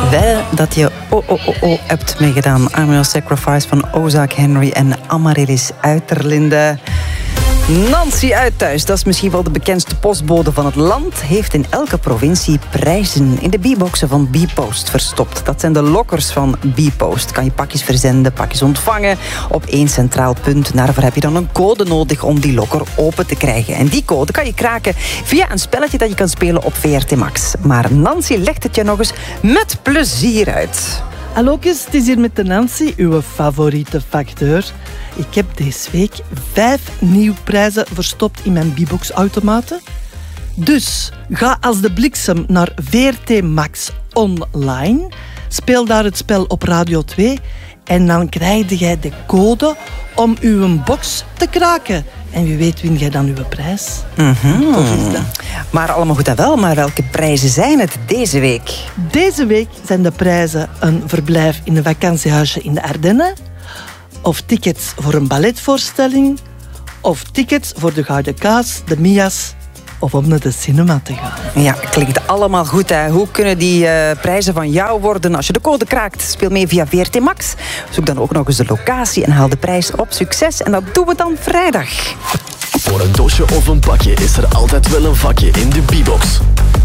Wel dat je hebt meegedaan. I'm Your Sacrifice van Ozak Henry en Amaryllis Uiterlinde. Nancy uit thuis, dat is misschien wel de bekendste postbode van het land, heeft in elke provincie prijzen in de B-boxen van B-Post verstopt. Dat zijn de lokkers van B-Post. Kan je pakjes verzenden, pakjes ontvangen op één centraal punt. Daarvoor heb je dan een code nodig om die lokker open te krijgen. En die code kan je kraken via een spelletje dat je kan spelen op VRT Max. Maar Nancy legt het je nog eens met plezier uit. Hallo's, het is hier met de Nancy, uw favoriete facteur. Ik heb deze week 5 nieuwe prijzen verstopt in mijn B-box-automaten. Dus ga als de bliksem naar VRT Max online. Speel daar het spel op Radio 2. En dan krijg jij de code om uw box te kraken. En wie weet win jij dan uw prijs. Tof is dat. Maar allemaal goed en wel, maar welke prijzen zijn het deze week? Deze week zijn de prijzen een verblijf in een vakantiehuisje in de Ardennen, of tickets voor een balletvoorstelling, of tickets voor de Gouden Kaas, de Mia's, of om naar de cinema te gaan. Ja, klinkt allemaal goed, hè. Hoe kunnen die prijzen van jou worden als je de code kraakt? Speel mee via VRT Max. Zoek dan ook nog eens de locatie en haal de prijs op. Succes, en dat doen we dan vrijdag. Voor een doosje of een pakje is er altijd wel een vakje in de B-box.